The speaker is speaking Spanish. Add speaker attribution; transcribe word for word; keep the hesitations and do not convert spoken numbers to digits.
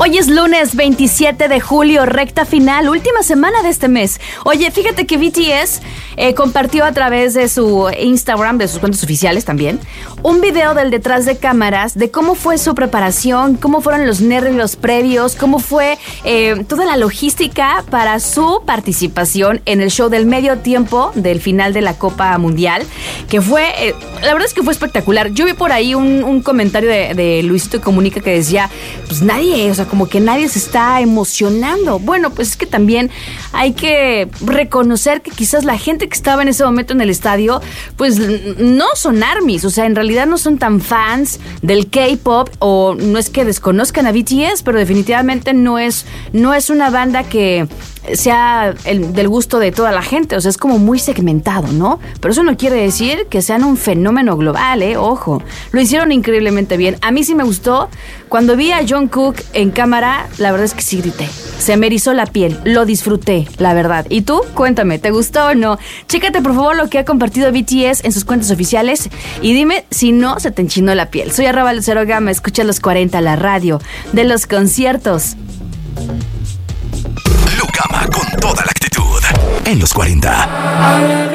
Speaker 1: Hoy es lunes veintisiete de julio, recta final, última semana de este mes. Oye, fíjate que B T S eh, compartió a través de su Instagram, de sus cuentas oficiales también, un video del detrás de cámaras de cómo fue su preparación, cómo fueron los nervios previos, cómo fue eh, toda la logística para su participación en el show del medio tiempo del final de la Copa Mundial, que fue, eh, la verdad es que fue espectacular. Yo vi por ahí un, un comentario de, de Luisito Comunica que decía, pues nadie, o sea, como que nadie se está emocionando. Bueno, pues es que también hay que reconocer que quizás la gente que estaba en ese momento en el estadio, pues no son armies, o sea, en realidad no son tan fans del K-pop, o no es que desconozcan a B T S, pero definitivamente no es, no es una banda que sea el, del gusto de toda la gente, o sea, es como muy segmentado, ¿no? Pero eso no quiere decir que sean un fenómeno global, ¿eh? Ojo, lo hicieron increíblemente bien. A mí sí me gustó. Cuando vi a Jungkook en cámara, la verdad es que sí grité. Se me erizó la piel, lo disfruté, la verdad. ¿Y tú? Cuéntame, ¿te gustó o no? Chécate por favor lo que ha compartido B T S en sus cuentas oficiales y dime si no se te enchinó la piel. Soy arroba Lucero Gama, escucha los cuarenta, la radio de los conciertos.
Speaker 2: Lucama con toda la actitud en los cuarenta.